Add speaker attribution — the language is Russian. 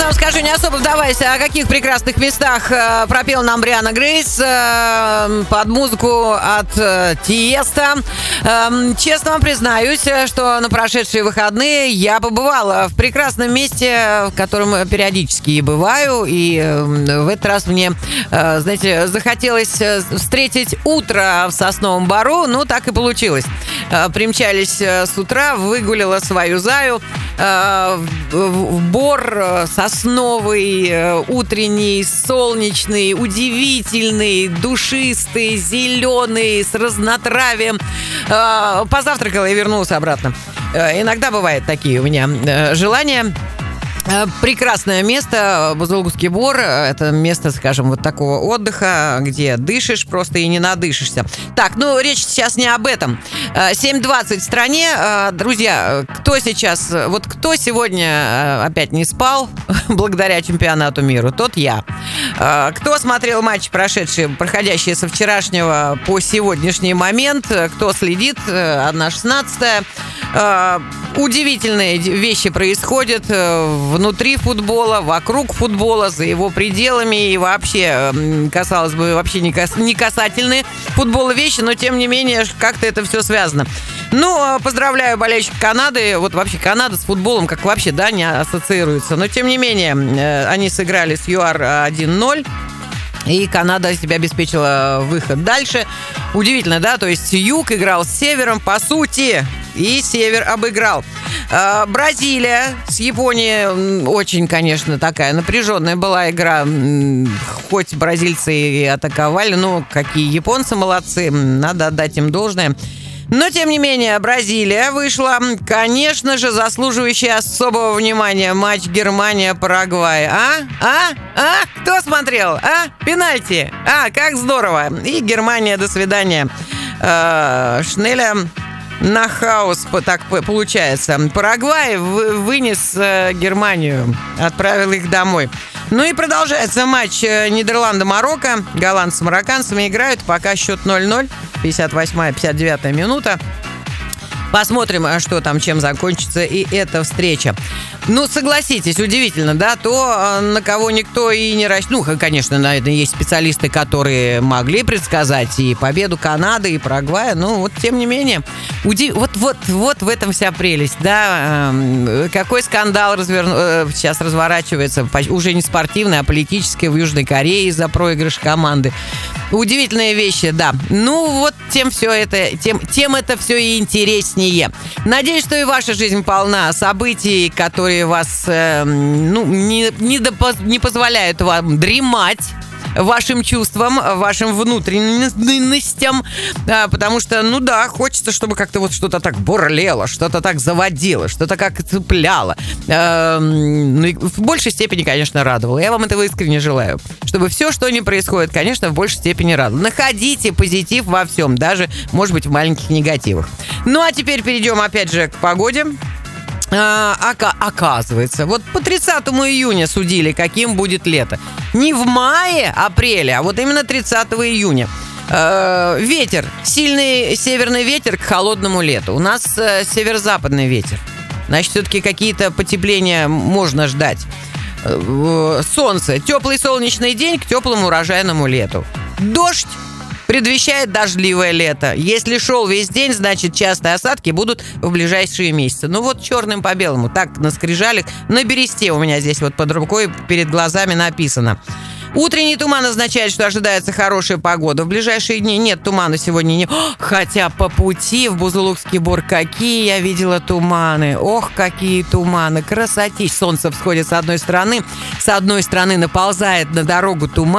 Speaker 1: честно вам скажу, не особо вдаваясь, о каких прекрасных местах пропел нам Брианна Грейс под музыку от Тиеста. Честно вам признаюсь, что на прошедшие выходные я побывала в прекрасном месте, в котором периодически и бываю. И в этот раз мне, знаете, захотелось встретить утро в Сосновом Бору. Ну, так и получилось. Примчались с утра, выгулила свою заю. Бор сосновый, утренний, солнечный, удивительный, душистый, зеленый, с разнотравием. Позавтракала и вернулась обратно. Иногда бывают такие у меня желания. Прекрасное место, Бузулуковский Бор. Это место, скажем, вот такого отдыха, где дышишь просто и не надышишься. Так, ну, речь сейчас не об этом. 7:20 в стране. Друзья, кто сегодня опять не спал благодаря чемпионату мира? Тот я. Кто смотрел матчи, проходящие со вчерашнего по сегодняшний момент? Кто следит? 1/16. Удивительные вещи происходят внутри футбола, вокруг футбола, за его пределами. И вообще, казалось бы, вообще не касательные футбола вещи, но тем не менее, как-то это все связано. Ну, поздравляю болельщиков Канады. Вот вообще Канада с футболом как вообще, да, не ассоциируется. Но тем не менее, они сыграли с ЮАР 1-0. И Канада себе обеспечила выход дальше. Удивительно, да? То есть Юг играл с Севером, по сути, и Север обыграл. Бразилия с Японией очень, конечно, такая напряженная была игра. Хоть бразильцы и атаковали, но какие японцы молодцы. Надо отдать им должное. Но, тем не менее, Бразилия вышла, конечно же, заслуживающая особого внимания матч Германия-Парагвай. Кто смотрел? Пенальти? Как здорово. И Германия, до свидания. Шнеля на хаос, так получается. Парагвай вынес Германию, отправил их домой. Ну и продолжается матч Нидерланды-Марокко. Голландцы с марокканцами играют. Пока счет 0-0. 58-59 минута. Посмотрим, что там, чем закончится и эта встреча. Ну, согласитесь, удивительно, да? То, на кого никто и не рассчитывал. Ну, конечно, наверное, есть специалисты, которые могли предсказать и победу Канады, и Парагвая. Ну, вот, тем не менее, вот в этом вся прелесть, да? Какой скандал сейчас разворачивается, уже не спортивный, а политический в Южной Корее из-за проигрыша команды. Удивительные вещи, да. Ну, вот тем это все и интереснее. Надеюсь, что и ваша жизнь полна событий, которые вас не позволяют вам дремать вашим чувствам, вашим внутренностям, потому что, ну да, хочется, чтобы как-то вот что-то так бурлело, что-то так заводило, что-то как цепляло. Ну и в большей степени, конечно, радовало. Я вам этого искренне желаю, чтобы все, что не происходит, конечно, в большей степени радовало. Находите позитив во всем, даже, может быть, в маленьких негативах. Ну а теперь перейдем опять же к погоде. Оказывается, вот по 30 июня судили, каким будет лето. Не в мае, апреле, а вот именно 30 июня. Ветер, сильный северный ветер к холодному лету. У нас северо-западный ветер. Значит, все-таки какие-то потепления можно ждать. Солнце, теплый солнечный день к теплому урожайному лету. Дождь предвещает дождливое лето. Если шел весь день, значит, частые осадки будут в ближайшие месяцы. Ну вот черным по белому, так на скрижалях, на бересте у меня здесь вот под рукой, перед глазами написано. Утренний туман означает, что ожидается хорошая погода. В ближайшие дни нет тумана сегодня. Не... Хотя по пути в Бузулуковский Бор какие я видела туманы. Ох, какие туманы. Красотища. Солнце всходит с одной стороны наползает на дорогу туман.